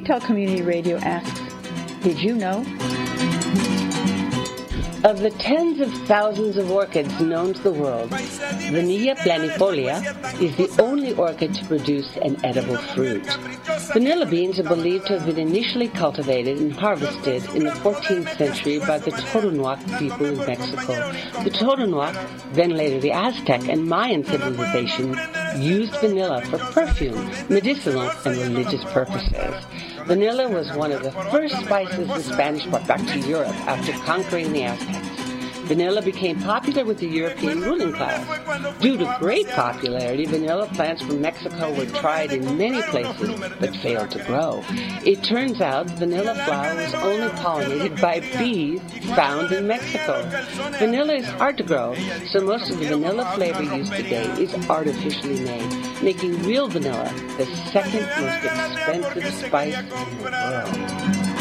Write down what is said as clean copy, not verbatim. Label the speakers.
Speaker 1: K-Tel Community Radio asks, did you know?
Speaker 2: Of the tens of thousands of orchids known to the world, Vanilla planifolia is the only orchid to produce an edible fruit. Vanilla beans are believed to have been initially cultivated and harvested in the 14th century by the Totonac people in Mexico. The Totonac, then later the Aztec and Mayan civilization, used vanilla for perfume, medicinal, and religious purposes. Vanilla was one of the first spices the Spanish brought back to Europe after conquering the Aztecs. Vanilla became popular with the European ruling class. Due to great popularity, vanilla plants from Mexico were tried in many places but failed to grow. It turns out vanilla flower was only pollinated by bees found in Mexico. Vanilla is hard to grow, so most of the vanilla flavor used today is artificially made, making real vanilla the second most expensive spice in the world.